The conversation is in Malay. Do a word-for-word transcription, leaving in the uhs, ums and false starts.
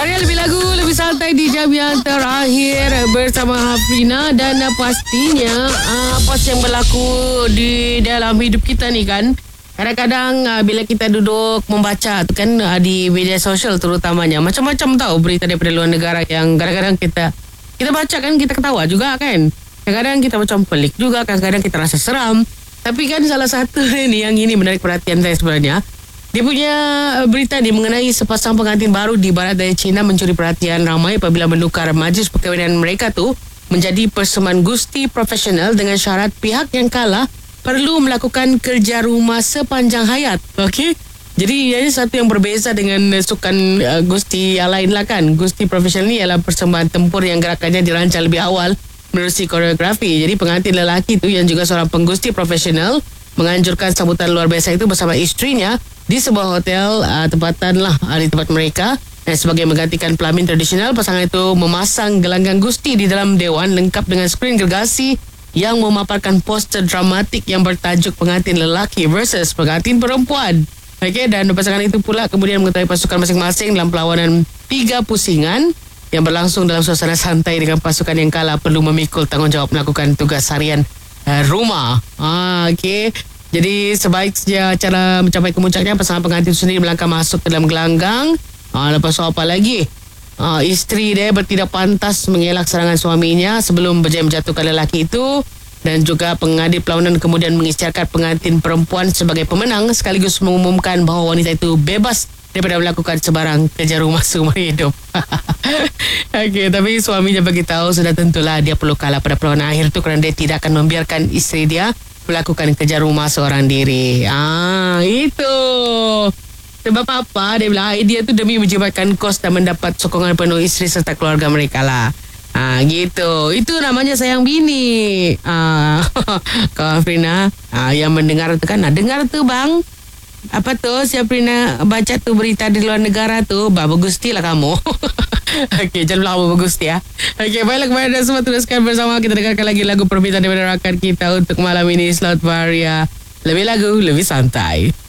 Hari lebih lagu, lebih santai di jam yang terakhir bersama Hafrina. Dan uh, pastinya uh, apa yang berlaku di dalam hidup kita ni kan, kadang-kadang uh, bila kita duduk membaca tu kan, uh, di media sosial terutamanya, macam-macam tahu berita daripada luar negara yang kadang-kadang kita kita baca kan, kita ketawa juga kan. Kadang-kadang kita macam pelik juga, kadang-kadang kita rasa seram. Tapi kan salah satu ni yang ini menarik perhatian saya sebenarnya. Dia punya berita ni mengenai sepasang pengantin baru di barat daya China mencuri perhatian ramai apabila menukar majlis perkahwinan mereka tu menjadi persembahan gusti profesional dengan syarat pihak yang kalah perlu melakukan kerja rumah sepanjang hayat. Okey? Jadi ini satu yang berbeza dengan sukan uh, gusti yang lain lah kan. Gusti profesional ni ialah persembahan tempur yang gerakannya dirancang lebih awal menerusi koreografi. Jadi pengantin lelaki tu yang juga seorang penggusti profesional menganjurkan sambutan luar biasa itu bersama isterinya di sebuah hotel uh, tempatan lah uh, di tempat mereka. Dan sebagai menggantikan pelamin tradisional, pasangan itu memasang gelanggang gusti di dalam dewan lengkap dengan skrin gergasi yang memaparkan poster dramatik yang bertajuk pengantin lelaki versus pengantin perempuan. Okey, dan pasangan itu pula kemudian mengetahui pasukan masing-masing dalam perlawanan tiga pusingan yang berlangsung dalam suasana santai dengan pasukan yang kalah perlu memikul tanggungjawab melakukan tugas harian uh, rumah. Ah, okey. Jadi sebaik saja cara mencapai kemuncaknya, pasangan pengantin sendiri melangkah masuk ke dalam gelanggang. Ah, lepas tu apa lagi? Ah, isteri dia bertindak pantas mengelak serangan suaminya sebelum berjaya menjatuhkan lelaki itu. Dan juga pengadil perlawanan kemudian mengisytiharkan pengantin perempuan sebagai pemenang sekaligus mengumumkan bahawa wanita itu bebas daripada melakukan sebarang kerja rumah seumur hidup. Okey, tapi suaminya beritahu sudah tentulah dia perlu kalah pada perlawanan akhir itu kerana dia tidak akan membiarkan isteri dia melakukan kerja rumah seorang diri. Ah, itu. Sebab apa? Dia bilang idea tu demi menjimatkan kos dan mendapat sokongan penuh isteri serta keluarga mereka lah. Ah, gitu. Itu namanya sayang bini. Ah, Kak Afrina, ah, yang mendengar tu kan, nah, dengar tu bang. Apa tu si Afrina baca tu berita di luar negara tu, bah bagusti lah kamu. Okey, jangan lama bagusti ya. Okey, baiklah kepada semua, teruskan bersama kita dengarkan lagi lagu permintaan daripada rakan kita untuk malam ini, Slot Varia. Lebih lagu, lebih santai.